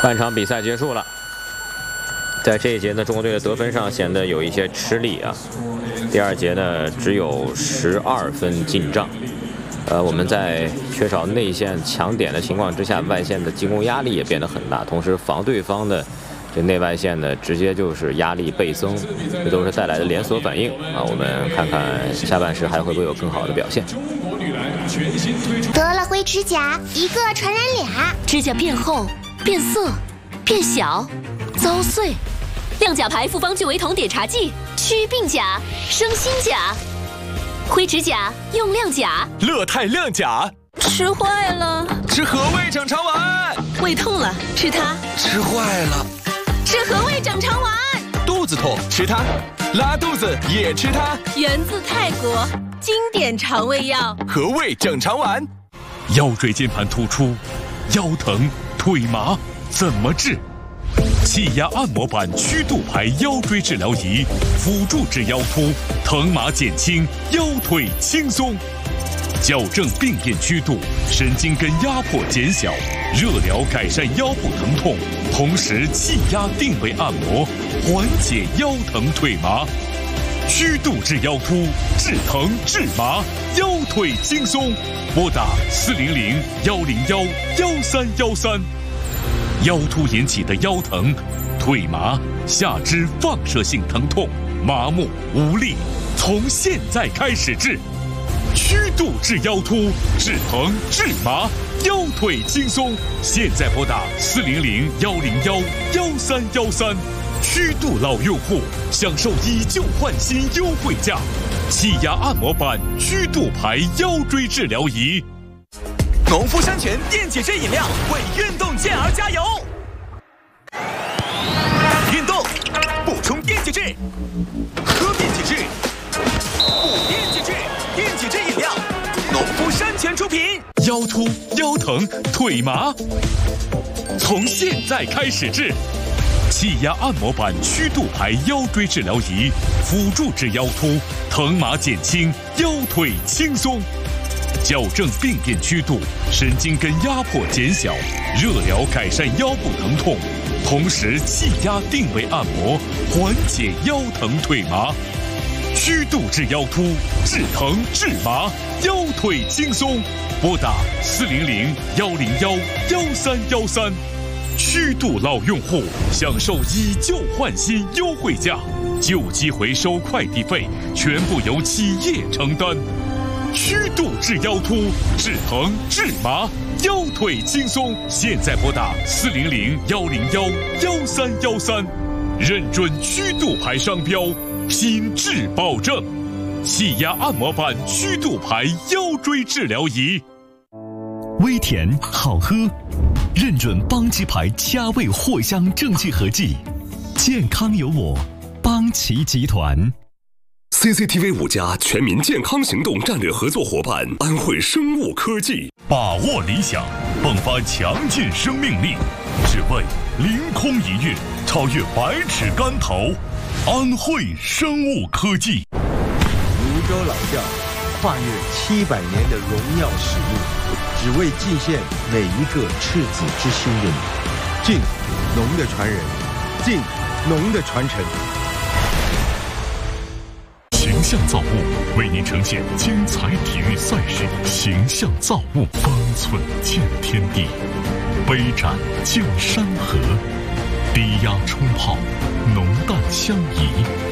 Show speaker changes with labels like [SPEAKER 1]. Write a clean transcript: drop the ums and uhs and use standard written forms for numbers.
[SPEAKER 1] 半场比赛结束了，在这一节呢，中国队的得分上显得有一些吃力啊。第二节呢，只有12分进账。我们在缺少内线强点的情况之下，外线的进攻压力也变得很大，同时防对方的这内外线呢，直接就是压力倍增，这都是带来的连锁反应啊。我们看看下半时还会不会有更好的表现。
[SPEAKER 2] 得了灰指甲，一个传染俩，
[SPEAKER 3] 指甲变厚、变色、变小、遭碎。亮甲牌复方聚维酮碘茶剂，祛病甲，生新甲。灰指甲用亮甲，
[SPEAKER 4] 乐泰亮甲。
[SPEAKER 3] 吃坏了，
[SPEAKER 4] 吃和味整肠丸。
[SPEAKER 3] 胃痛了，吃它。
[SPEAKER 4] 吃坏了，
[SPEAKER 3] 吃和味整肠丸。
[SPEAKER 4] 肚子痛，吃它。拉肚子也吃它。
[SPEAKER 3] 源自泰国，经典肠胃药。
[SPEAKER 4] 和味整肠丸。
[SPEAKER 5] 腰椎间盘突出，腰疼、腿麻怎么治？气压按摩板曲度牌腰椎治疗仪，辅助治腰突，疼麻减轻，腰腿轻松。矫正病变曲度，神经根压迫减小，热疗改善腰部疼痛，同时气压定位按摩，缓解腰疼腿麻。曲度治腰突，治疼治麻，腰腿轻松。拨打400-101-1313。腰突引起的腰疼、腿麻、下肢放射性疼痛、麻木无力，从现在开始治。曲度治腰突，治疼治麻，腰腿轻松。现在拨打400-101-1313。曲度老用户享受以旧换新优惠价，气压按摩板曲度牌腰椎治疗仪。
[SPEAKER 4] 农夫山泉电解质饮料为运动健儿加油！运动补充电解质，喝电解质，补电解质，电解质饮料，农夫山泉出品。
[SPEAKER 5] 腰突、腰疼、腿麻，从现在开始治。气压按摩板曲度牌腰椎治疗仪，辅助治腰突，疼麻减轻，腰腿轻松。矫正病变曲度，神经根压迫减小，热疗改善腰部疼痛，同时气压定位按摩，缓解腰疼腿麻。曲度治腰突，治疼治麻，腰腿轻松。拨打400-101-1313。曲度老用户享受以旧换新优惠价，旧机回收快递费全部由企业承担。曲度治腰突，治疼治麻，腰腿轻松。现在拨打400-101-1313，认准曲度牌商标，品质保证。气压按摩板曲度牌腰椎治疗仪。
[SPEAKER 6] 微甜好喝，认准邦奇牌佳味藿香正气合剂，健康有我，邦奇集团。
[SPEAKER 7] CCTV 5家全民健康行动战略合作伙伴安慧生物科技，
[SPEAKER 5] 把握理想，迸发强劲生命力，只为凌空一跃，超越百尺竿头。安慧生物科技。
[SPEAKER 8] 泸州老窖跨越700年的荣耀使命，只为祭献每一个赤子之心的你。敬农的传人，敬农的传承。
[SPEAKER 5] 形象造物为您呈现精彩体育赛事，形象造物方寸见天地，杯盏见山河，低压冲泡，浓淡相宜。